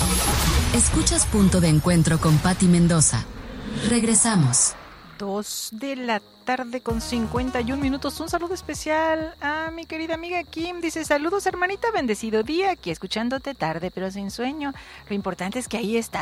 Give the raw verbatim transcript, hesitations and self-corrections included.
Escuchas Punto de Encuentro con Patti Mendoza. Regresamos. Dos de la tarde con cincuenta y un minutos. Un saludo especial a mi querida amiga Kim. Dice, saludos hermanita, bendecido día. Aquí escuchándote tarde pero sin sueño. Lo importante es que ahí estás.